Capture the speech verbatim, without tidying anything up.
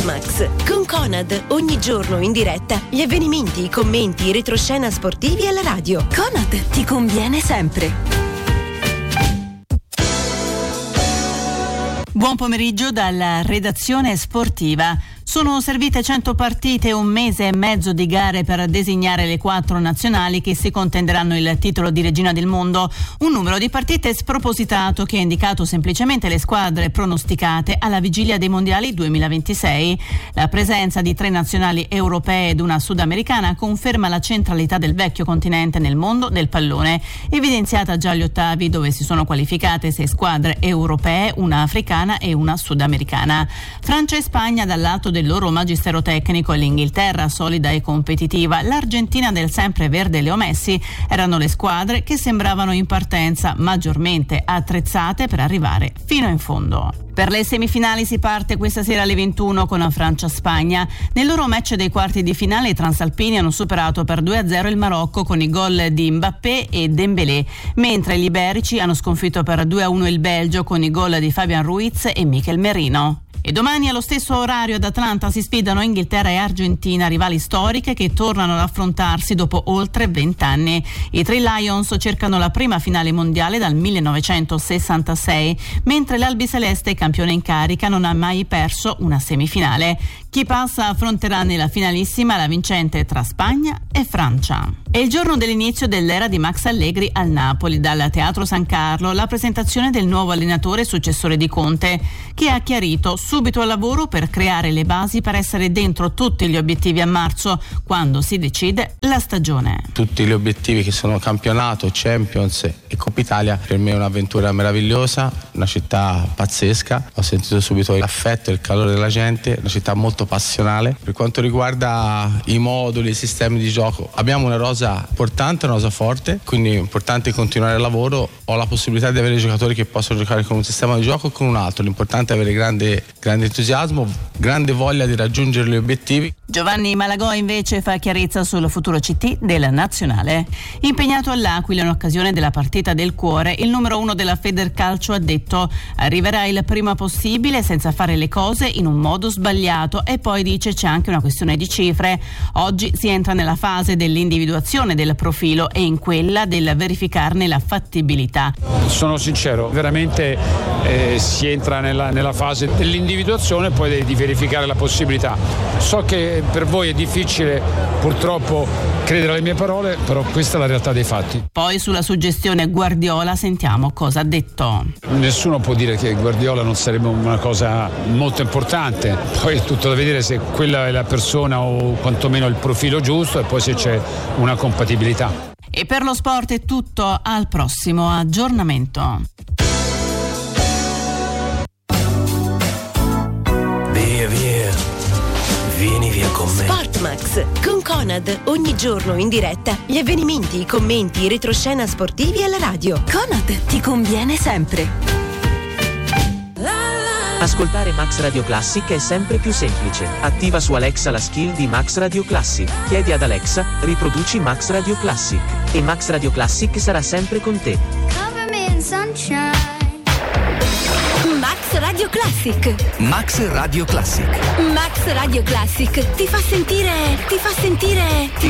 Sportmax con Conad, ogni giorno in diretta gli avvenimenti, i commenti, i retroscena sportivi alla radio. Conad ti conviene sempre. Buon pomeriggio dalla redazione sportiva. Sono servite cento partite e un mese e mezzo di gare per designare le quattro nazionali che si contenderanno il titolo di regina del mondo. Un numero di partite spropositato che ha indicato semplicemente le squadre pronosticate alla vigilia dei mondiali duemilaventisei. La presenza di tre nazionali europee ed una sudamericana conferma la centralità del vecchio continente nel mondo del pallone, evidenziata già agli ottavi dove si sono qualificate sei squadre europee, una africana e una sudamericana. Francia e Spagna dal lato del loro magistero tecnico e l'Inghilterra solida e competitiva, l'Argentina del sempre verde Leo Messi erano le squadre che sembravano in partenza maggiormente attrezzate per arrivare fino in fondo. Per le semifinali si parte questa sera alle ventuno con la Francia-Spagna. Nel loro match dei quarti di finale i transalpini hanno superato per due a zero il Marocco con i gol di Mbappé e Dembélé, mentre gli iberici hanno sconfitto per due a uno il Belgio con i gol di Fabian Ruiz e Mikel Merino. E domani allo stesso orario ad Atlanta si sfidano Inghilterra e Argentina, rivali storiche che tornano ad affrontarsi dopo oltre vent'anni. I Three Lions cercano la prima finale mondiale dal millenovecentosessantasei, mentre l'albiceleste, campione in carica, non ha mai perso una semifinale. Chi passa affronterà nella finalissima la vincente tra Spagna e Francia. È il giorno dell'inizio dell'era di Max Allegri al Napoli. Dal Teatro San Carlo la presentazione del nuovo allenatore e successore di Conte, che ha chiarito subito al lavoro per creare le basi per essere dentro tutti gli obiettivi a marzo, quando si decide la stagione. Tutti gli obiettivi che sono campionato, Champions e Coppa Italia, per me è un'avventura meravigliosa, una città pazzesca. Ho sentito subito l'affetto e il calore della gente, una città molto passionale. Per quanto riguarda i moduli, i sistemi di gioco, abbiamo una rosa importante, una rosa forte, quindi è importante continuare il lavoro. Ho la possibilità di avere giocatori che possono giocare con un sistema di gioco e con un altro. L'importante è avere grande, grande entusiasmo, grande voglia di raggiungere gli obiettivi. Giovanni Malagò invece fa chiarezza sul futuro C T della nazionale. Impegnato all'Aquila in occasione della partita del cuore, il numero uno della Federcalcio ha detto: arriverà il prima possibile senza fare le cose in un modo sbagliato, e poi dice c'è anche una questione di cifre. Oggi si entra nella fase dell'individuazione del profilo e in quella del verificarne la fattibilità. Sono sincero, veramente eh, si entra nella, nella fase dell'individuazione e poi di verificare la possibilità. So che per voi è difficile purtroppo credere alle mie parole, però questa è la realtà dei fatti. Poi sulla suggestione Guardiola sentiamo cosa ha detto. Nessuno può dire che Guardiola non sarebbe una cosa molto importante, poi è tutto da vedere se quella è la persona o quantomeno il profilo giusto e poi se c'è una compatibilità. E per lo sport è tutto, al prossimo aggiornamento. Via via, vieni via con me. Sportmax con Conad, ogni giorno in diretta gli avvenimenti, i commenti, i retroscena sportivi alla radio. Conad ti conviene sempre. Ascoltare Max Radio Classic è sempre più semplice. Attiva su Alexa la skill di Max Radio Classic. Chiedi ad Alexa, riproduci Max Radio Classic. E Max Radio Classic sarà sempre con te. Max Radio Classic. Max Radio Classic. Max Radio Classic ti fa sentire, ti fa sentire, ti